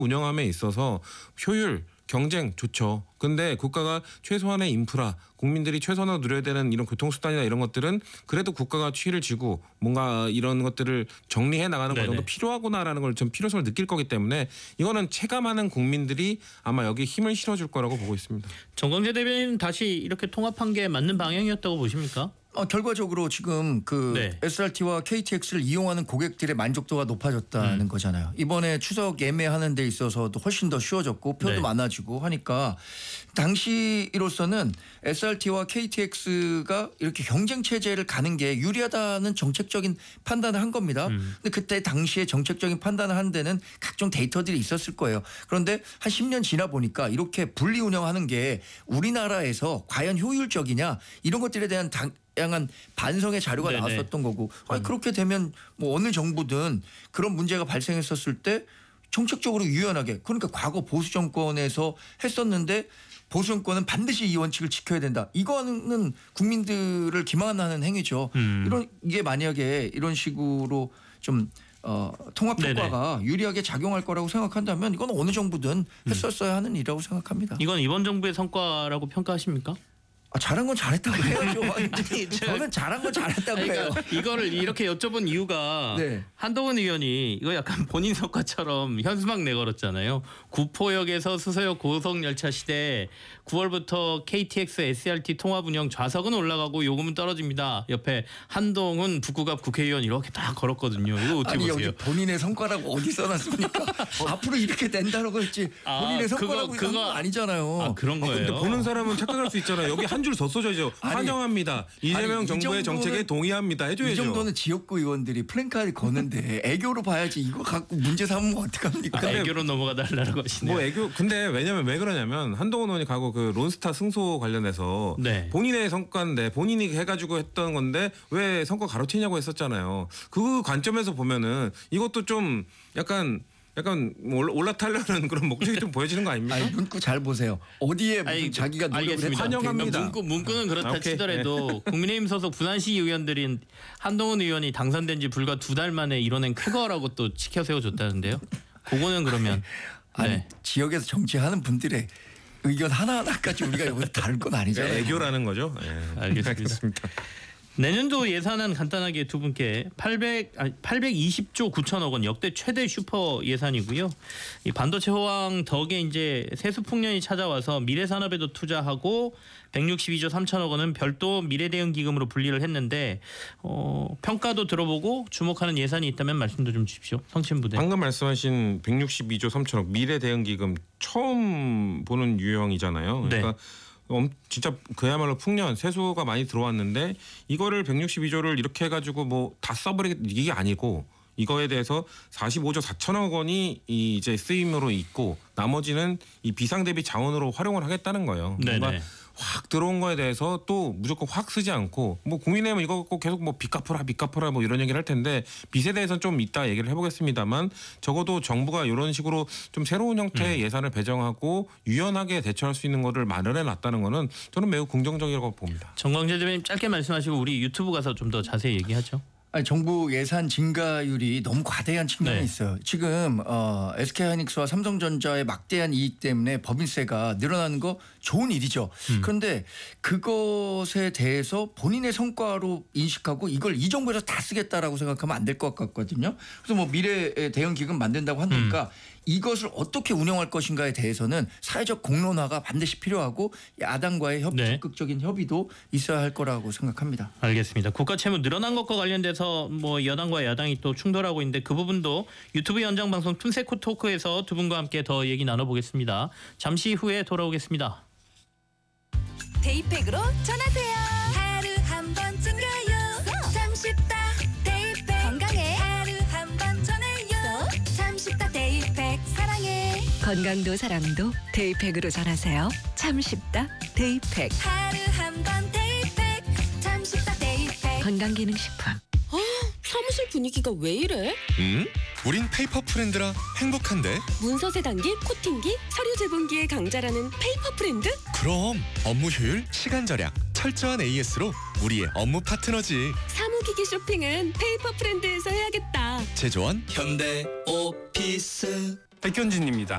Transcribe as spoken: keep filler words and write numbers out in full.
운영함에 있어서 효율, 경쟁 좋죠. 근데 국가가 최소한의 인프라, 국민들이 최선을 누려야 되는 이런 교통수단이나 이런 것들은 그래도 국가가 추이를 지고 뭔가 이런 것들을 정리해 나가는 네네. 과정도 필요하구나라는 걸 좀 필요성을 느낄 거기 때문에 이거는 체감하는 국민들이 아마 여기 힘을 실어줄 거라고 보고 있습니다. 정광재 대변인 다시 이렇게 통합한 게 맞는 방향이었다고 보십니까? 어, 결과적으로 지금 그 네. 에스알티와 케이티엑스를 이용하는 고객들의 만족도가 높아졌다는 음. 거잖아요. 이번에 추석 예매하는 데 있어서도 훨씬 더 쉬워졌고 표도 네. 많아지고 하니까 당시로서는 에스알티와 케이티엑스가 이렇게 경쟁 체제를 가는 게 유리하다는 정책적인 판단을 한 겁니다. 음. 근데 그때 당시에 정책적인 판단을 한 데는 각종 데이터들이 있었을 거예요. 그런데 한 십 년 지나 보니까 이렇게 분리 운영하는 게 우리나라에서 과연 효율적이냐 이런 것들에 대한 당 다양한 반성의 자료가 네네. 나왔었던 거고 아니, 음. 그렇게 되면 뭐 어느 정부든 그런 문제가 발생했었을 때 정책적으로 유연하게 그러니까 과거 보수 정권에서 했었는데 보수 정권은 반드시 이 원칙을 지켜야 된다. 이거는 국민들을 기만하는 행위죠. 음. 이런 이게 만약에 이런 식으로 좀 어, 통합 효과가 네네. 유리하게 작용할 거라고 생각한다면 이건 어느 정부든 했었어야 하는 일이라고 생각합니다. 이건 이번 정부의 성과라고 평가하십니까? 아, 잘한 건 잘했다고 해야죠. 아니, 저- 저는 잘한 건 잘했다고 아니, 해요. 그러니까 이거를 이렇게 여쭤본 이유가 네. 한동훈 의원이 이거 약간 본인 성과처럼 현수막 내걸었잖아요. 구포역에서 수서역 고속열차 시대 구월부터 케이티엑스 에스알티 통합 운영 좌석은 올라가고 요금은 떨어집니다. 옆에 한동훈 북구갑 국회의원 이렇게 딱 걸었거든요. 이거 어떻게 아니 보세요? 여기 본인의 성과라고 어디 써놨습니까? 앞으로 이렇게 된다라고 했지 아, 본인의 그거- 성과라고 그거- 한 건 아니잖아요. 아 그런 아, 거예요. 근데 보는 사람은 착각할 수 있잖아요. 여기 한 줄 더 써줘야죠. 아니, 환영합니다. 이재명 아니, 이 정부의 정도는- 정책에 동의합니다. 해줘야죠. 이 정도는 지역구 의원들이 플랜카드 거는데 애교로 봐야지 이거 갖고 문제 삼으면 어떡합니까? 아, 애교로 넘어가 달라고 하시네요. 뭐 애교 근데 왜냐면 왜 그러냐면 한동훈 의원이 가고 그 론스타 승소 관련해서 네. 본인의 성과인데 본인이 해가지고 했던 건데 왜 성과 가로채냐고 했었잖아요. 그 관점에서 보면은 이것도 좀 약간 약간 뭐 올라타려는 그런 목적이 좀 보여지는 거 아닙니까? 아니 문구 잘 보세요. 어디에 무슨 아니, 자기가 노력을 알겠습니다. 했다. 환영합니다. 문구, 문구는 그렇다 아, 오케이. 치더라도 국민의힘 소속 부산시 의원들인 한동훈 의원이 당선된 지 불과 두 달 만에 이뤄낸 쾌거라고 또 치켜 세워줬다는데요. 그거는 그러면 아니 네. 지역에서 정치하는 분들의 의견 하나하나까지 우리가 여기서 다룰 건 아니잖아요. 애교라는 거죠. 예. 알겠습니다. 내년도 예산은 간단하게 두 분께 팔백, 아니, 팔백이십조 구천억 원 역대 최대 슈퍼 예산이고요. 이 반도체 호황 덕에 이제 세수 풍년이 찾아와서 미래 산업에도 투자하고 백육십이조 삼천억 원은 별도 미래 대응 기금으로 분리를 했는데 어, 평가도 들어보고 주목하는 예산이 있다면 말씀도 좀 주십시오. 성친부대. 방금 말씀하신 백육십이조 삼천억 미래 대응 기금 처음 보는 유형이잖아요. 그러니까 네. 엄, 진짜 그야말로 풍년 세수가 많이 들어왔는데 이거를 백육십이조를 이렇게 해가지고 뭐 다 써버리겠 이게 아니고 이거에 대해서 사십오조 사천억 원이 이 이제 쓰임으로 있고 나머지는 이 비상 대비 자원으로 활용을 하겠다는 거예요. 네네. 뭔가 확 들어온 거에 대해서 또 무조건 확 쓰지 않고 뭐 국민의힘은 이거 갖고 계속 뭐 빚 갚아라 빚 갚아라 뭐 이런 얘기를 할 텐데 빚에 대해서는 좀 이따 얘기를 해보겠습니다만 적어도 정부가 이런 식으로 좀 새로운 형태의 음. 예산을 배정하고 유연하게 대처할 수 있는 거를 마련해 놨다는 거는 저는 매우 긍정적이라고 봅니다. 정광재 대변인 짧게 말씀하시고 우리 유튜브 가서 좀 더 자세히 얘기하죠. 아니, 정부 예산 증가율이 너무 과대한 측면이 네. 있어요. 지금 어, 에스케이하이닉스와 삼성전자의 막대한 이익 때문에 법인세가 늘어나는 거 좋은 일이죠. 음. 그런데 그것에 대해서 본인의 성과로 인식하고 이걸 이 정부에서 다 쓰겠다라고 생각하면 안 될 것 같거든요. 그래서 뭐 미래 대응 기금 만든다고 한다니까 음. 이것을 어떻게 운영할 것인가에 대해서는 사회적 공론화가 반드시 필요하고 야당과의 협, 네. 적극적인 협의도 있어야 할 거라고 생각합니다. 알겠습니다. 국가 채무 늘어난 것과 관련돼서 뭐 여당과 야당이 또 충돌하고 있는데 그 부분도 유튜브 연장 방송 툰세코 토크에서 두 분과 함께 더 얘기 나눠보겠습니다. 잠시 후에 돌아오겠습니다. 데이팩으로 전하세요. 하루 한 번 챙겨요. 참 쉽다. 데이팩 건강해. 하루 한 번 전해요. 참 쉽다. 데이팩 사랑해. 건강도 사랑도 데이팩으로 전하세요. 참 쉽다 데이팩. 하루 한 번 데이팩. 참 쉽다. 데이팩. 건강기능식품. 사무실 분위기가 왜 이래? 음? 우린 페이퍼 프렌드라 행복한데? 문서 세단기, 코팅기, 서류 제본기의 강자라는 페이퍼 프렌드? 그럼 업무 효율, 시간 절약, 철저한 에이에스로 우리의 업무 파트너지. 사무기기 쇼핑은 페이퍼 프렌드에서 해야겠다. 제조원 현대 오피스 백현진입니다.